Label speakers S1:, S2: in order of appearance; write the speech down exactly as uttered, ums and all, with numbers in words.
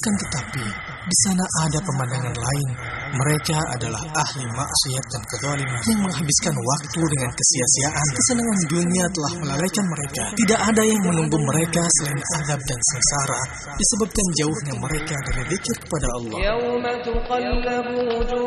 S1: Akan tetapi, di sana ada pemandangan lain. Mereka adalah ahli maksiat dan kezaliman yang menghabiskan waktu dengan kesia-siaan. Kesenangan dunia telah melalaikan mereka. Tidak ada yang menunggu mereka selain azab dan sengsara disebabkan jauhnya mereka dari zikir kepada Allah.